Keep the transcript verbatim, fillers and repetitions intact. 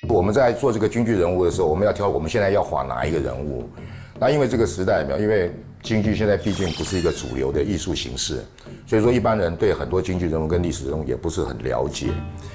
我们在做这个京剧人物的时候，我们要挑我们现在要画哪一个人物。那因为这个时代没有，因为京剧现在毕竟不是一个主流的艺术形式，所以说一般人对很多京剧人物跟历史人物也不是很了解。